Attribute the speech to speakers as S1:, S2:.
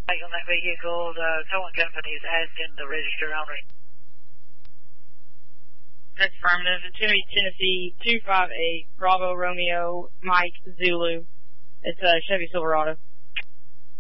S1: On that vehicle, the towing company is asking the registered owner.
S2: That's affirmative. Tennessee 258 Bravo Romeo Mike Zulu. It's a Chevy Silverado.